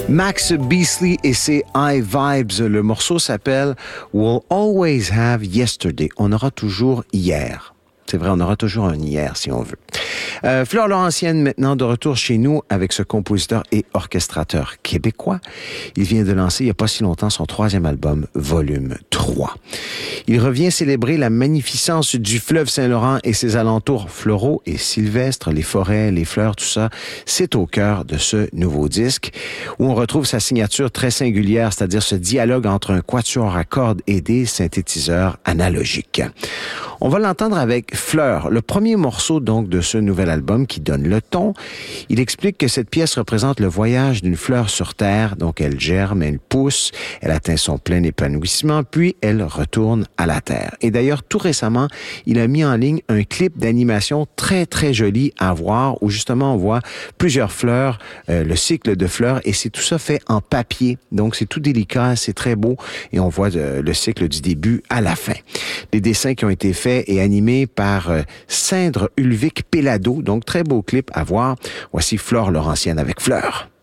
Max Beasley et ses High Vibes. Le morceau s'appelle We'll Always Have Yesterday. On aura toujours hier. C'est vrai, on aura toujours un hier si on veut. Fleur Laurentienne, maintenant, de retour chez nous avec ce compositeur et orchestrateur québécois. Il vient de lancer, il n'y a pas si longtemps, son 3e album, Volume 3. Il revient célébrer la magnificence du fleuve Saint-Laurent et ses alentours floraux et sylvestres, les forêts, les fleurs, tout ça. C'est au cœur de ce nouveau disque où on retrouve sa signature très singulière, c'est-à-dire ce dialogue entre un quatuor à cordes et des synthétiseurs analogiques. On va l'entendre avec Fleur, le premier morceau donc de ce nouvel album qui donne le ton. Il explique que cette pièce représente le voyage d'une fleur sur terre, donc elle germe, elle pousse, elle atteint son plein épanouissement, puis elle retourne à la terre. Et d'ailleurs, tout récemment, il a mis en ligne un clip d'animation très, très joli à voir, où justement on voit plusieurs fleurs, le cycle de fleurs, et c'est tout ça fait en papier. Donc c'est tout délicat, c'est très beau, et on voit le cycle du début à la fin. Les dessins qui ont été faits et animé par Cindre Ulvic Pellado, donc très beau clip à voir. Voici Flore Laurentienne avec Fleur.